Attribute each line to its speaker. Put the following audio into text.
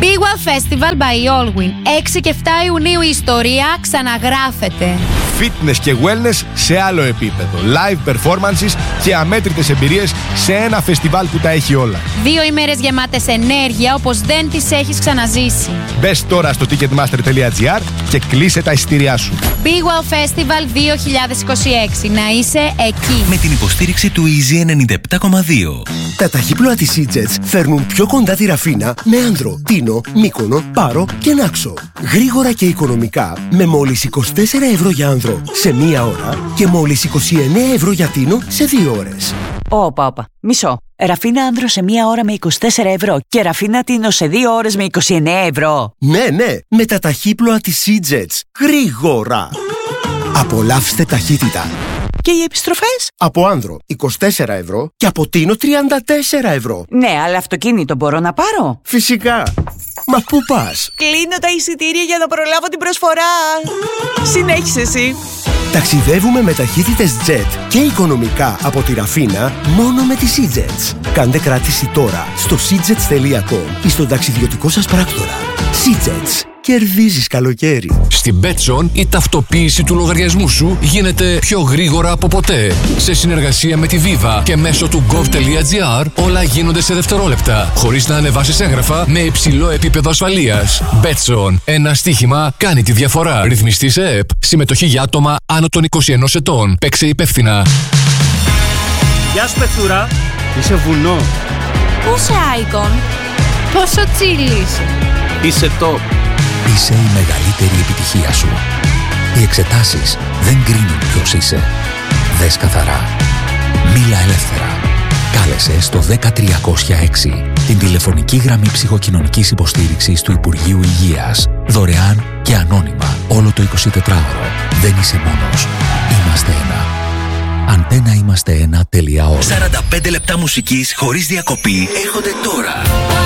Speaker 1: Big Wow Festival by Allwyn. 6 και 7 Ιουνίου η ιστορία ξαναγράφεται.
Speaker 2: Fitness και wellness σε άλλο επίπεδο. Live performances και αμέτρητες εμπειρίες σε ένα φεστιβάλ που τα έχει όλα.
Speaker 1: 2 ημέρες γεμάτες ενέργεια όπως δεν τις έχεις ξαναζήσει.
Speaker 2: Μπες τώρα στο ticketmaster.gr και κλείσε τα εισιτήριά σου.
Speaker 1: Big Wow Festival 2026. Να είσαι εκεί.
Speaker 3: Με την υποστήριξη του Easy 97,2.
Speaker 4: Τα ταχύπλοα της Seajets φέρνουν πιο κοντά τη Ραφίνα με Άνδρο, Τίνο, Μύκονο, Πάρο και Νάξο. Γρήγορα και οικονομικά με μόλις 24 ευρώ για Άνδρο σε 1 ώρα και μόλις 29 ευρώ για Τίνο σε 2 ώρες.
Speaker 5: Όπα. Μισό. Ραφίνα Άνδρο σε 1 ώρα με 24 ευρώ και Ραφίνα Τίνο σε 2 ώρες με 29 ευρώ.
Speaker 4: Ναι, με τα ταχύπλοα της Seajets. Γρήγορα. Απολαύστε ταχύτητα.
Speaker 5: Και οι επιστροφές?
Speaker 4: Από Άνδρο 24 ευρώ και από Τίνο 34 ευρώ.
Speaker 5: Ναι, αλλά αυτοκίνητο μπορώ να πάρω?
Speaker 4: Φυσικά. Μα πού πας?
Speaker 5: Κλείνω τα εισιτήρια για να προλάβω την προσφορά. Συνέχισε εσύ.
Speaker 4: Ταξιδεύουμε με ταχύτητες jet και οικονομικά από τη Ραφίνα μόνο με τη Seajets. Κάντε κράτηση τώρα στο seajets.com ή στον ταξιδιωτικό σας πράκτορα. Seajets. Κερδίζεις καλοκαίρι.
Speaker 6: Στην Betson η ταυτοποίηση του λογαριασμού σου γίνεται πιο γρήγορα από ποτέ. Σε συνεργασία με τη Viva και μέσω του gov.gr όλα γίνονται σε δευτερόλεπτα, χωρίς να ανεβάσεις έγγραφα με υψηλό επίπεδο ασφαλείας. Betson. Ένα στοίχημα κάνει τη διαφορά. Ρυθμιστή σε ΕΠ. Συμμετοχή για άτομα άνω των 21 ετών. Παίξε υπεύθυνα.
Speaker 7: Γεια σου Πεκτούρα. Είσαι βουνό.
Speaker 1: Πού είσαι Icon? Πόσο τσίλι είσαι?
Speaker 7: Είσαι top.
Speaker 3: Είσαι η μεγαλύτερη επιτυχία σου. Οι εξετάσεις δεν κρίνουν ποιος είσαι. Δες καθαρά. Μίλα ελεύθερα. Κάλεσε στο 10306 την τηλεφωνική γραμμή ψυχοκοινωνικής υποστήριξης του Υπουργείου Υγείας. Δωρεάν και ανώνυμα όλο το 24ωρο. Δεν είσαι μόνος. Είμαστε ένα. Antenna είμαστε ένα.org.
Speaker 8: 45 λεπτά μουσικής χωρίς διακοπή έρχονται τώρα.